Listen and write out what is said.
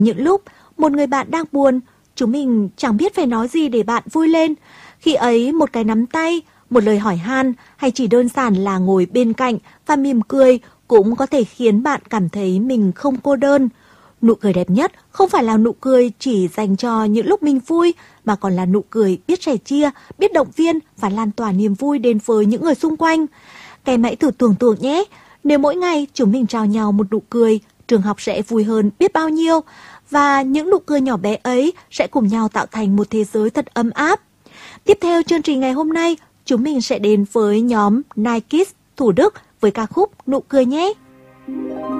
Những lúc một người bạn đang buồn, chúng mình chẳng biết phải nói gì để bạn vui lên. Khi ấy một cái nắm tay, một lời hỏi han hay chỉ đơn giản là ngồi bên cạnh và mỉm cười cũng có thể khiến bạn cảm thấy mình không cô đơn. Nụ cười đẹp nhất không phải là nụ cười chỉ dành cho những lúc mình vui, mà còn là nụ cười biết sẻ chia, biết động viên và lan tỏa niềm vui đến với những người xung quanh. Các em hãy thử tưởng tượng nhé, nếu mỗi ngày chúng mình trao nhau một nụ cười, trường học sẽ vui hơn biết bao nhiêu. Và những nụ cười nhỏ bé ấy sẽ cùng nhau tạo thành một thế giới thật ấm áp. Tiếp theo chương trình ngày hôm nay, chúng mình sẽ đến với nhóm Nike Kids Thủ Đức với ca khúc Nụ Cười nhé.